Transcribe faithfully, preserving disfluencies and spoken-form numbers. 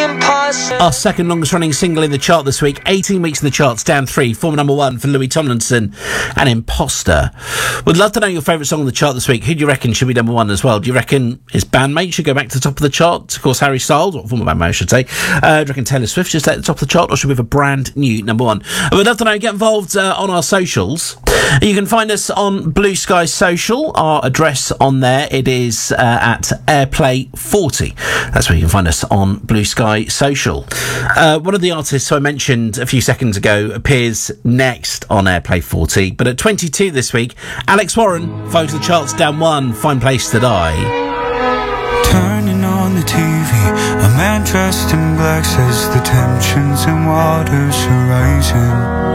Our second longest running single in the chart this week, eighteen weeks in the charts, down three, former number one for Louis Tomlinson and Imposter. Would love to know your favourite song on the chart this week. Who do you reckon should be number one as well? Do you reckon his bandmate should go back to the top of the chart? Of course, Harry Styles, or former bandmate I should say. Uh, do you reckon Taylor Swift should stay at the top of the chart, or should we have a brand new number one? And we'd love to know. Get involved uh, on our socials. You can find us on Blue Sky Social. Our address on there, it is uh, at Airplay forty. That's where you can find us on Blue Sky Social. Uh, one of the artists who I mentioned a few seconds ago appears next on Airplay forty, but at twenty-two this week, Alex Warren, folks, the charts down one, Fine Place to Die. Turning on the T V, a man dressed in black says the tensions and waters are rising.